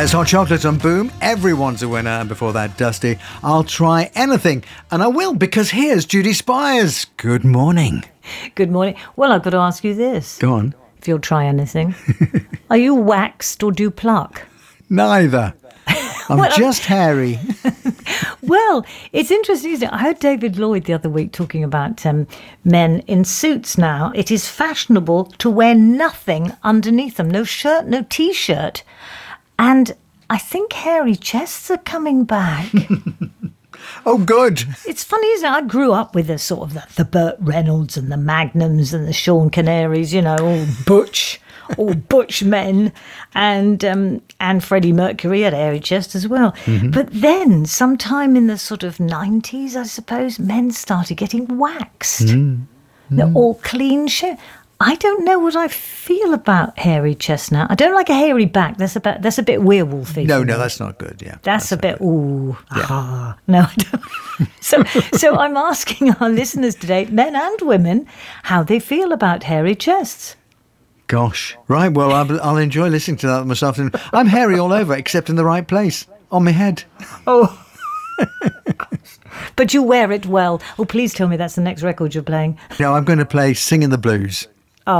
There's Hot Chocolate on Boom. Everyone's a winner. And before that, Dusty, I'll try anything. And I will, because here's Judy Spires. Good morning. Good morning. Well, I've got to ask you this. Go on. If you'll try anything. Are you waxed or do pluck? Neither. I'm just hairy. Well, it's interesting, isn't it? I heard David Lloyd the other week talking about men in suits now. It is fashionable to wear nothing underneath them. No shirt, no T-shirt. And I think hairy chests are coming back. Oh, good. It's funny, isn't it? I grew up with the sort of the Burt Reynolds and the Magnums and the Sean Canaries, you know, all butch men, and Freddie Mercury had a hairy chest as well. Mm-hmm. But then, sometime in the sort of 90s, I suppose, men started getting waxed. Mm-hmm. They're all clean shit. I don't know what I feel about hairy chest now. I don't like a hairy back. That's a bit werewolfy. No, that's not good. Yeah, that's a bit. Ooh, yeah. No, I don't. So I'm asking our listeners today, men and women, how they feel about hairy chests. Gosh, right. Well, I'll enjoy listening to that myself. I'm hairy all over, except in the right place, on my head. Oh. But you wear it well. Oh, please tell me that's the next record you're playing. No, I'm going to play Singing the Blues.